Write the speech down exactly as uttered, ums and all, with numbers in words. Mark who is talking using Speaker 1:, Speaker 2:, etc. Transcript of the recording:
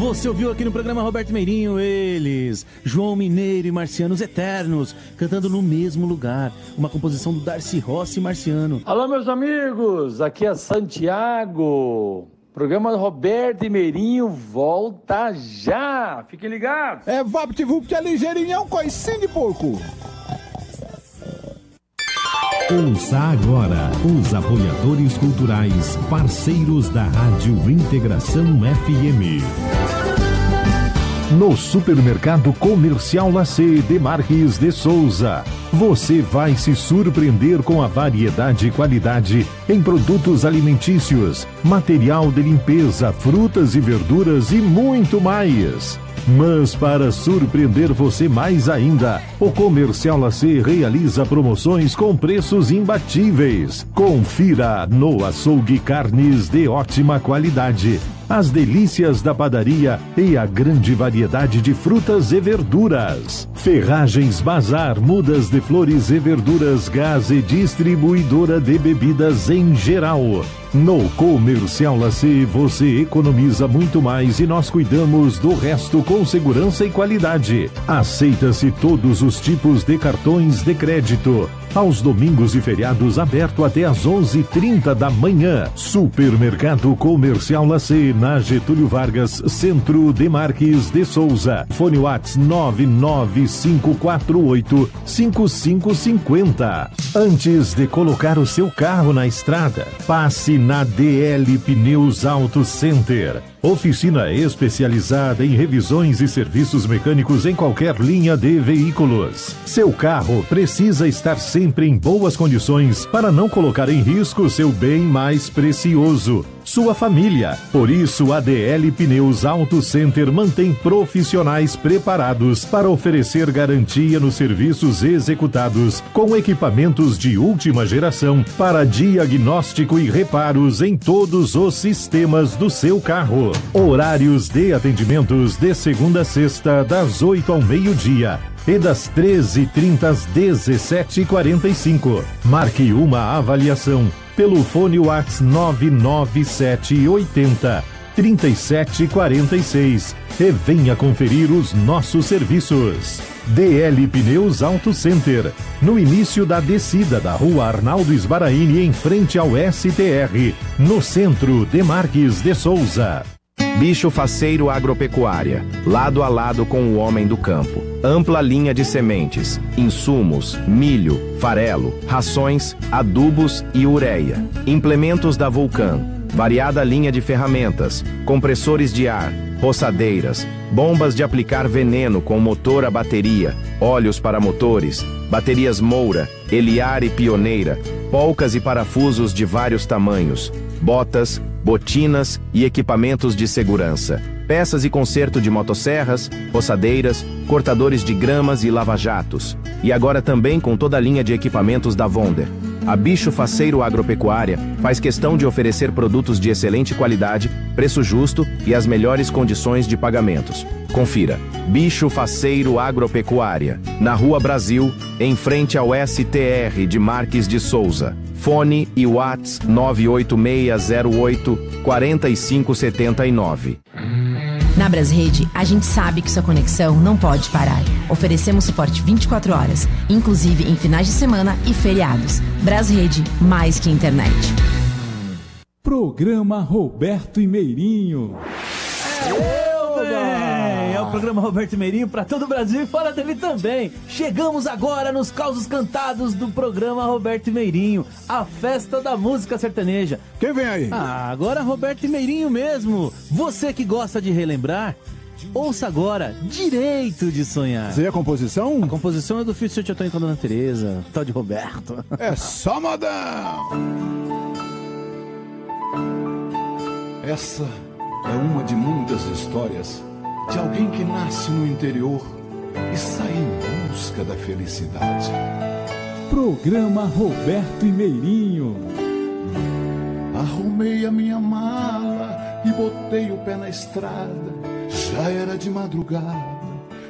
Speaker 1: Você ouviu aqui no programa Roberto Meirinho, eles, João Mineiro e Marcianos Eternos, cantando no mesmo lugar, uma composição do Darcy Rossi e Marciano.
Speaker 2: Alô, meus amigos, aqui é Santiago. Programa Roberto e Meirinho volta já. Fiquem ligados.
Speaker 3: É VaptVupt, é ligeirinho, é um coicinho de porco.
Speaker 4: Ouça agora os apoiadores culturais, parceiros da Rádio Integração F M. No Supermercado Comercial Lacê de Marques de Souza, você vai se surpreender com a variedade e qualidade em produtos alimentícios, material de limpeza, frutas e verduras e muito mais. Mas para surpreender você mais ainda, o Comercial Lacê realiza promoções com preços imbatíveis. Confira no açougue carnes de ótima qualidade, as delícias da padaria e a grande variedade de frutas e verduras. Ferragens Bazar, mudas de flores e verduras, gás e distribuidora de bebidas em geral. No Comercial Lacê você economiza muito mais e nós cuidamos do resto com segurança e qualidade. Aceita-se todos os tipos de cartões de crédito. Aos domingos e feriados aberto até às onze e trinta da manhã. Supermercado Comercial Lacê, na Getúlio Vargas, Centro de Marques de Souza. Fone WhatsApp nove nove cinco quatro oito cinco cinco cinco zero. Antes de colocar o seu carro na estrada, passe na D L Pneus Auto Center. Oficina especializada em revisões e serviços mecânicos em qualquer linha de veículos. Seu carro precisa estar sempre em boas condições para não colocar em risco seu bem mais precioso, sua família. Por isso, a D L Pneus Auto Center mantém profissionais preparados para oferecer garantia nos serviços executados com equipamentos de última geração para diagnóstico e reparos em todos os sistemas do seu carro. Horários de atendimentos de segunda a sexta, das oito ao meio-dia e das treze e trinta às dezessete e quarenta e cinco. Marque uma avaliação pelo fone WhatsApp nove nove sete oito zero três sete quatro seis e venha conferir os nossos serviços. D L Pneus Auto Center, no início da descida da rua Arnaldo Sbaraini, em frente ao S T R, no centro de Marques de Souza.
Speaker 5: Bicho Faceiro Agropecuária, lado a lado com o homem do campo. Ampla linha de sementes, insumos, milho, farelo, rações, adubos e ureia. Implementos da Vulcan, variada linha de ferramentas, compressores de ar, roçadeiras, bombas de aplicar veneno com motor a bateria, óleos para motores, baterias Moura, Eliar e Pioneira, polcas e parafusos de vários tamanhos, botas, botinas e equipamentos de segurança, peças e conserto de motosserras, roçadeiras, cortadores de gramas e lava-jatos. E agora também com toda a linha de equipamentos da Wonder. A Bicho Faceiro Agropecuária faz questão de oferecer produtos de excelente qualidade, preço justo e as melhores condições de pagamentos. Confira. Bicho Faceiro Agropecuária, na Rua Brasil, em frente ao S T R de Marques de Souza. Fone e WhatsApp nove oito seis zero oito quatro cinco sete nove.
Speaker 6: Na Brasrede, a gente sabe que sua conexão não pode parar. Oferecemos suporte vinte e quatro horas, inclusive em finais de semana e feriados. Brasrede, mais que internet.
Speaker 7: Programa Roberto e Meirinho.
Speaker 1: Eu, bem, é o programa Roberto e Meirinho para todo o Brasil e fora dele também. Chegamos agora nos causos cantados do programa Roberto e Meirinho, a festa da música sertaneja.
Speaker 3: Quem vem aí?
Speaker 1: Ah, agora Roberto e Meirinho mesmo. Você que gosta de relembrar, ouça agora Direito de Sonhar.
Speaker 3: Você é a composição?
Speaker 1: A composição é do filho do seu Tio com a Dona Tereza, tal de Roberto.
Speaker 3: É só modão.
Speaker 8: Essa é uma de muitas histórias de alguém que nasce no interior e sai em busca da felicidade.
Speaker 7: Programa Roberto e Meirinho.
Speaker 8: Arrumei a minha mala e botei o pé na estrada. Já era de madrugada